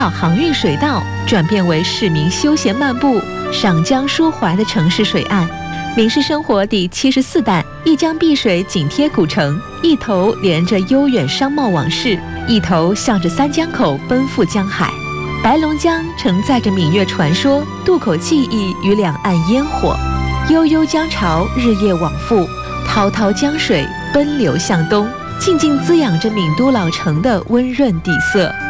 航运水道转变为市民休闲漫步、赏江抒怀的城市水岸。民事生活第74弹，一江碧水紧贴古城，一头连着悠远商贸往事，一头向着三江口奔赴江海。白龙江承载着闽粤传说、渡口记忆与两岸烟火，悠悠江潮日夜往复，滔滔江水奔流向东，静静滋养着闽都老城的温润底色。